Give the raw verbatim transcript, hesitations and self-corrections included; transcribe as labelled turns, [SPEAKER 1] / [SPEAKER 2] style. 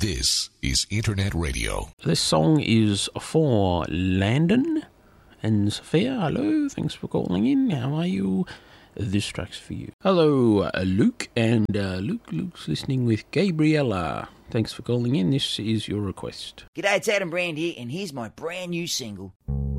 [SPEAKER 1] This is Internet Radio.
[SPEAKER 2] This song is for Landon and Sophia. Hello, thanks for calling in. How are you? This track's for you. Hello, uh, Luke, and uh, Luke, Luke's listening with Gabriella. Thanks for calling in. This is your request.
[SPEAKER 3] G'day, it's Adam Brand here, and here's my brand new single.